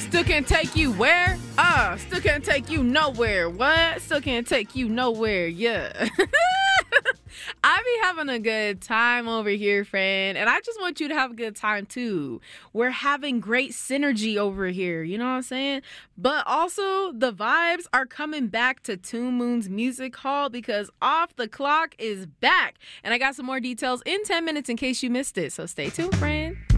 Still can't take you where? Still can't take you nowhere. What? Still can't take you nowhere. Yeah. I be having a good time over here, friend. And I just want you to have a good time, too. We're having great synergy over here. You know what I'm saying? But also, the vibes are coming back to Tune Moon's Music Hall because Off the Clock is back. And I got some more details in 10 minutes in case you missed it. So stay tuned, friend.